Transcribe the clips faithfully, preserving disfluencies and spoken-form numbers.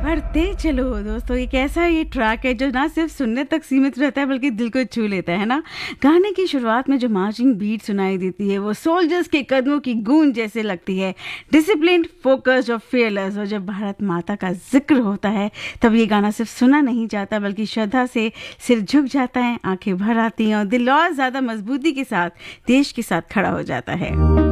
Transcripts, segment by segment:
बढ़ते चलो दोस्तों, एक ऐसा ये ट्रैक है जो ना सिर्फ सुनने तक सीमित रहता है बल्कि दिल को छू लेता है ना। गाने की शुरुआत में जो मार्चिंग बीट सुनाई देती है वो सोल्जर्स के कदमों की गूंज जैसे लगती है। डिसिप्लिन्ड, फोकस्ड और फेयरलेस। और जब भारत माता का जिक्र होता है तब ये गाना सिर्फ सुना नहीं जाता बल्कि श्रद्धा से सिर झुक जाता है, आंखें भर आती हैं और दिल और ज्यादा मजबूती के साथ देश के साथ खड़ा हो जाता है।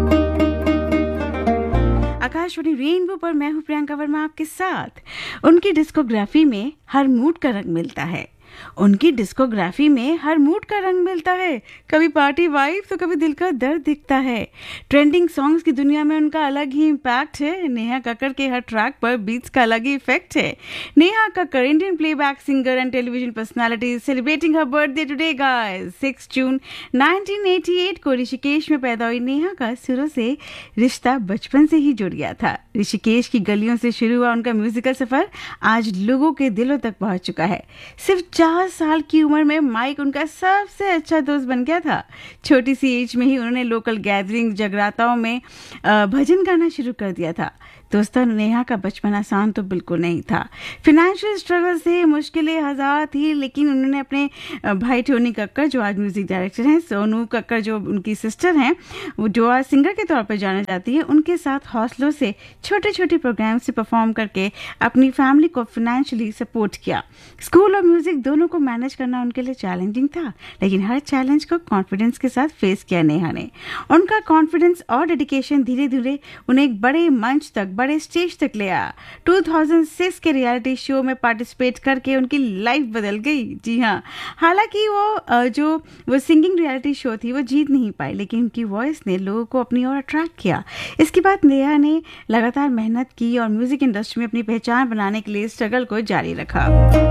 आकाशवाणी रेनबो पर मैं हूं प्रियंका वर्मा आपके साथ। उनकी डिस्कोग्राफी में हर मूड का रंग मिलता है उनकी डिस्कोग्राफी में हर मूड का रंग मिलता है। कभी पार्टी वाइब तो कभी दिल का दर्द दिखता है। ट्रेंडिंग सॉन्ग्स की दुनिया में उनका अलग ही इम्पैक्ट है। नेहा कक्कड़ के हर ट्रैक पर बीट्स का अलग ही इफेक्ट है। Neha Kakkar, Indian playback singer and television personality, celebrating her birthday today guys. Six June nineteen eighty eight को ऋषिकेश में पैदा हुई नेहा का शुरू से रिश्ता बचपन से ही जुड़ गया था। ऋषिकेश की गलियों से शुरू हुआ उनका म्यूजिकल सफर आज लोगों के दिलों तक पहुंच चुका है। सिर्फ चार साल की उम्र में माइक उनका सबसे अच्छा दोस्त बन गया था। छोटी सी एज में ही उन्होंने लोकल गैदरिंग, जगराताओं में भजन गाना शुरू कर दिया था। दोस्तों, नेहा का बचपन आसान तो बिल्कुल नहीं था। फिनेंशियल स्ट्रगल से मुश्किलें हजार थी, लेकिन उन्होंने अपने भाई टोनी कक्कड़, जो आज म्यूजिक डायरेक्टर हैं, सोनू कक्कड़ जो उनकी सिस्टर हैं, वो जो आज सिंगर के तौर पर जाना जाती है, उनके साथ हौसलों से छोटे छोटे प्रोग्राम से परफॉर्म करके अपनी फैमिली को फाइनेंशियली सपोर्ट किया। स्कूल और म्यूजिक दोनों को मैनेज करना उनके लिए चैलेंजिंग था, लेकिन हर चैलेंज को कॉन्फिडेंस के साथ फेस किया नेहा ने। उनका कॉन्फिडेंस और डेडिकेशन धीरे धीरे उन्हें एक बड़े मंच तक, बड़े स्टेज तक ले आया। दो हज़ार छह के रियलिटी शो में पार्टिसिपेट करके उनकी लाइफ बदल गई। जी हाँ, हालांकि वो जो वो सिंगिंग रियलिटी शो थी वो जीत नहीं पाई, लेकिन उनकी वॉइस ने लोगों को अपनी ओर अट्रैक्ट किया। इसके बाद नेहा ने लगातार मेहनत की और म्यूजिक इंडस्ट्री में अपनी पहचान बनाने के लिए स्ट्रगल को जारी रखा।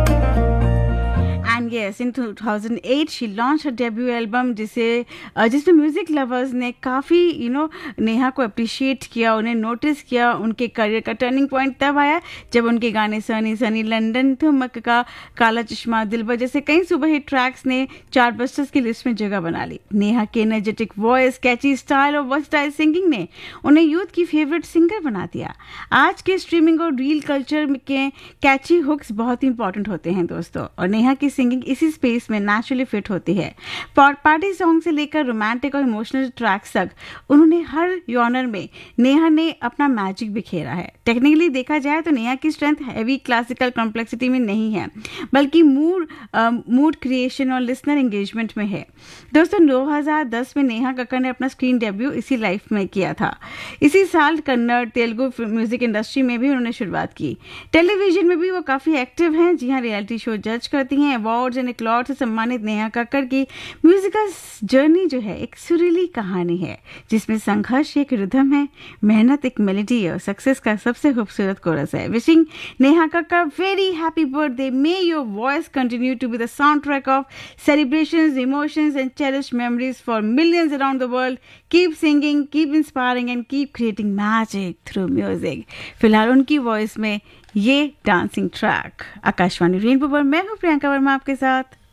And yes, in two thousand eight she launched her debut album जिसे जिसमें म्यूजिक लवर्स ने काफ़ी यू नो नेहा को अप्रिशिएट किया, उन्हें नोटिस किया। उनके करियर का टर्निंग पॉइंट तब आया जब उनके गाने सनी सनी, लंदन ठुमक का, काला चश्मा, दिलबर जैसे कई सुपर हिट ट्रैक्स ने चार्ट बस्टर्स की लिस्ट में जगह बना ली। नेहा के एनर्जेटिक वॉइस, कैची स्टाइल और वर्सटाइल सिंगिंग ने उन्हें यूथ की फेवरेट सिंगर बना दिया। आज के स्ट्रीमिंग और रील कल्चर के कैची हुक्स बहुत ही इंपॉर्टेंट होते हैं दोस्तों, और नेहा की सिंगिंग इसी स्पेस में नेचुरली फिट होती है। पार्टी सॉन्ग से लेकर रोमांटिक और इमोशनल ट्रैक्स तक उन्होंने हर जॉनर में नेहा ने अपना मैजिक बिखेरा है। टेक्निकली देखा जाए तो नेहा की स्ट्रेंथ हैवी क्लासिकल कॉम्प्लेक्सिटी में नहीं है, बल्कि मूड मूड क्रिएशन और लिसनर एंगेजमेंट में है। दोस्तों, दो हज़ार दस में नेहा कक्कड़ ने अपना स्क्रीन डेब्यू इसी लाइफ में किया था। इसी साल कन्नड़, तेलुगु म्यूजिक इंडस्ट्री में भी उन्होंने शुरुआत की। टेलीविजन में भी वो काफी एक्टिव हैं। जी हाँ, रियलिटी शो जज करती हैं। अवार्ड्स एंड एक्लॉर्ड से सम्मानित नेहा कक्कड़ की म्यूजिकल जर्नी जो है एक सुरीली कहानी है, जिसमें संघर्ष एक रिदम है, मेहनत एक मेलोडी है और सक्सेस का सबसे खूबसूरत कोरस है। Wishing Neha Kakkar very happy birthday. May your voice continue to be the sound track of celebrations, emotions and cherished memories for millions around the world. Keep singing, keep inspiring and keep creating magic through music. फिलहाल उनकी voice में ये dancing track. Akashvani rainbow पर मैं हूँ प्रियंका वर्मा आपके साथ।